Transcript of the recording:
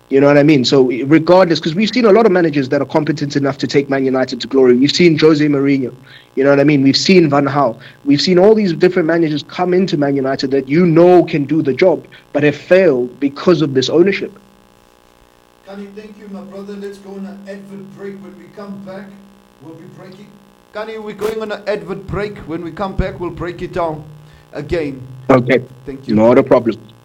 You know what I mean? So regardless, because we've seen a lot of managers that are competent enough to take Man United to glory. We've seen Jose Mourinho. You know what I mean? We've seen Van Gaal. We've seen all these different managers come into Man United that can do the job, but have failed because of this ownership. Kani, thank you, my brother. Let's go on an advert break. When we come back, we'll be breaking. Kani, we're going on an advert break. When we come back, we'll break it down again. Okay. Thank you. Not a problem.